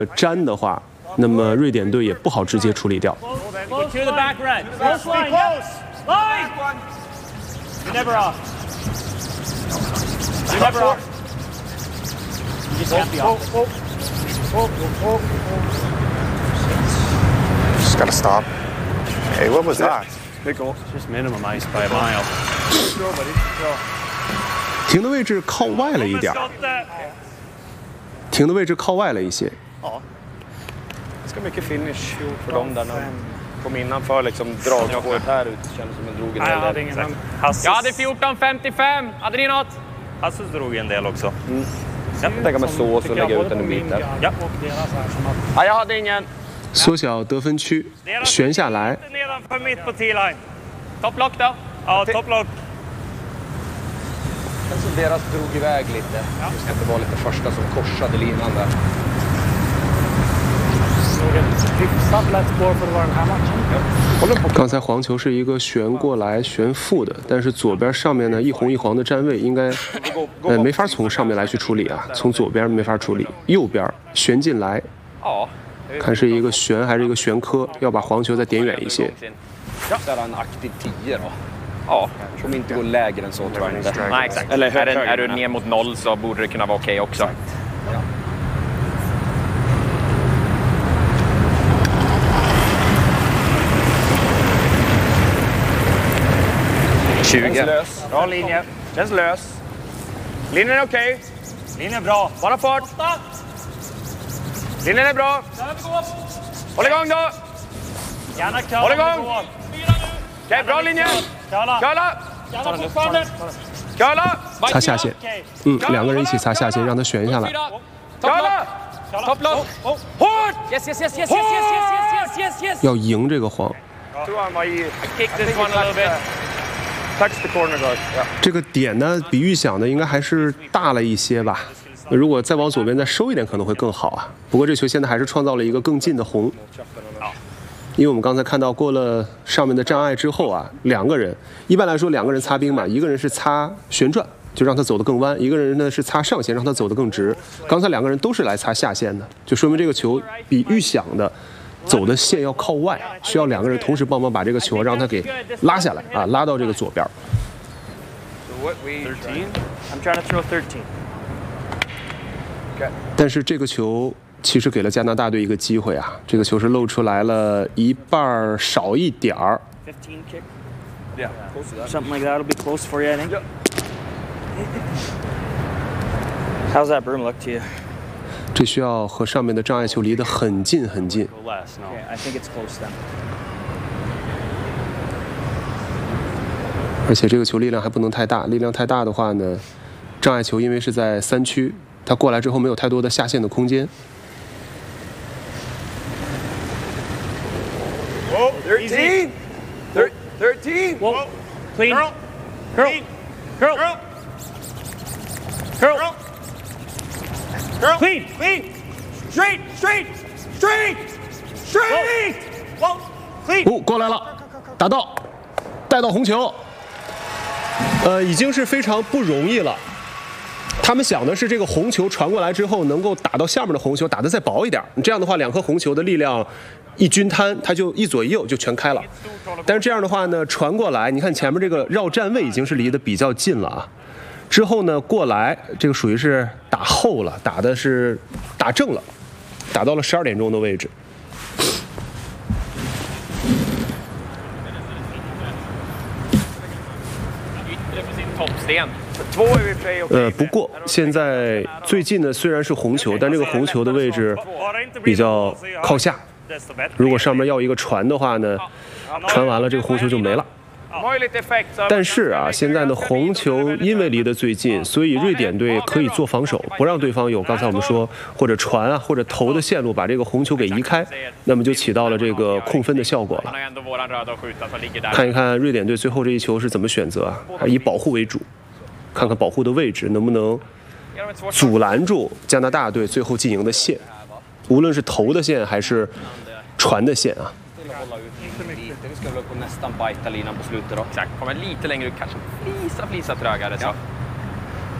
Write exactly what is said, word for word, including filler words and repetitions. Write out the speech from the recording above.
粘的话，那么瑞典队也不好直接处理掉。 Just gotta stop. Hey, what was that? Good goal. Just minimum ice by a mile. 停的位置靠外了一点，停的位置靠外了一些。 Ganska mycket finish för dem där. Kom innanför liksom dragspåret här ut. Kändes som en drog en hel del. Jag hade fjorton femtiofem. Hade ni något? Hassus drog en del också. Mm. Jag kan tänka mig sås och lägga ut en bit där. Ja. Ja, jag hade ingen. 缩小得分区，旋下来。 Nedanför mitt på T-line. Topplock då? Ja, topplock. Känns som deras drog iväg lite. Just att det var lite första som korsade linan där. 刚才黄球是一个旋过来旋负的，但是左边上面呢一红一黄的站位应该呃没法从上面来去处理啊，从左边没法处理，右边旋进来，看是一个旋还是一个旋科，要把黄球再点远一些。 Ja, som inte går lägre än så tror jag inte. Nej, exakt. Eller är, den, är du ner mot noll så borde det kunna vara okej också. Ja. tjugo. Bra linje. Känns lös. Linjen är okej. Linjen är bra. Bara fart. Linjen är bra. Håll igång då. Gärna köra. Håll igång. Okej, bra linje. Köla. Köla. Köla. 擦下线，嗯，两个人一起擦下线，让他旋下来。 Köla. Topplock. Hårt. Yes, yes, yes, yes, yes, yes, yes, yes, yes, yes. 要赢这个黄。 Jag tror han var i... Kick this one a little bit. Touch the corner guard. Ja. 这个点呢，比预想的应该还是大了一些吧。如果再往左边再收一点，可能会更好啊。不过这球现在还是创造了一个更近的红。 因为我们刚才看到过了上面的障碍之后啊，两个人一般来说两个人擦冰嘛，一个人是擦旋转，就让他走得更弯；一个人呢是擦上线，让他走得更直。刚才两个人都是来擦下线的，就说明这个球比预想的走的线要靠外，需要两个人同时帮忙把这个球让他给拉下来啊，拉到这个左边。 thirteen. I'm trying to throw thirteen. 但是这个球。 其实给了加拿大队一个机会啊，这个球是露出来了一半少一点儿。 fifteen kick. Yeah. Something like that'll be close for you, I think. How's that broom look to you? 这需要和上面的障碍球离得很近很近。 Okay, I think it's close then. 而且这个球力量还不能太大，力量太大的话呢，障碍球因为是在三区，它过来之后没有太多的下线的空间。 thirteen! thirteen! Whoa. Clean. Curl. Curl. Curl. Curl. Curl. Clean. Clean. Straight. Straight. Straight. Straight. Whoa. Clean. 哦，过来了，打到，带到红球。呃，已经是非常不容易了。他们想的是这个红球传过来之后，能够打到下面的红球，打得再薄一点。这样的话，两颗红球的力量。 一均摊，它就一左一右就全开了。但是这样的话呢，传过来，你看前面这个绕站位已经是离得比较近了啊。之后呢，过来这个属于是打后了，打的是打正了，打到了十二点钟的位置。呃，不过现在最近呢虽然是红球，但这个红球的位置比较靠下。 如果上面要一个传的话呢，传完了这个红球就没了。但是啊，现在的红球因为离得最近，所以瑞典队可以做防守，不让对方有刚才我们说或者传啊或者投的线路把这个红球给移开，那么就起到了这个控分的效果了。看一看瑞典队最后这一球是怎么选择啊？还是以保护为主，看看保护的位置能不能阻拦住加拿大队最后进营的线。 无论是投的线还是传的线啊。 Exakt, kommer lite längre ut kanske. Flisa, flisa trögare så.